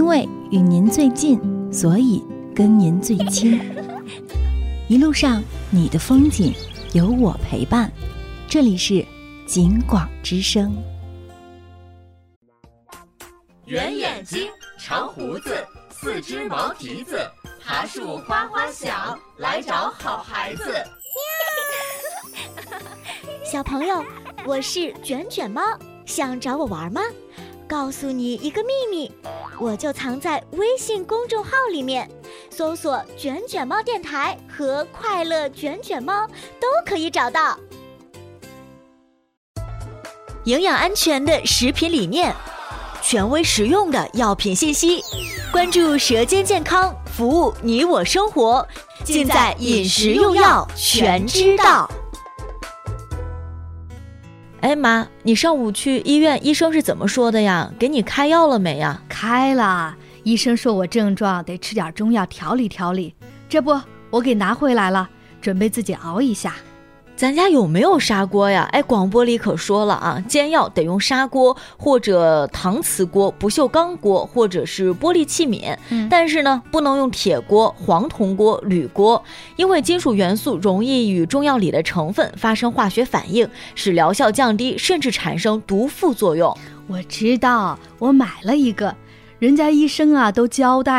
因为与您最近，所以跟您最亲。一路上你的风景有我陪伴，这里是景广之声。 圆眼睛，长胡子，四只毛蹄子，爬树哗哗响，来找好孩子。 小朋友，我是卷卷猫，想找我玩吗？告诉你一个秘密，我就藏在微信公众号里面，搜索卷卷猫电台和快乐卷卷猫都可以找到。营养安全的食品理念，权威实用的药品信息，关注舌尖健康，服务你我生活，尽在饮食用药全知道。 哎妈，你上午去医院，医生是怎么说的呀？给你开药了没呀？ 开了，医生说我症状得吃点中药调理调理，这不我给拿回来了，准备自己熬一下。 咱家有没有砂锅呀？哎，广播里可说了啊，煎药得用砂锅或者搪瓷锅、不锈钢锅或者是玻璃器皿，但是呢，不能用铁锅、黄铜锅、铝锅，因为金属元素容易与中药里的成分发生化学反应，使疗效降低，甚至产生毒副作用。 我知道，我买了一个，人家医生啊都交代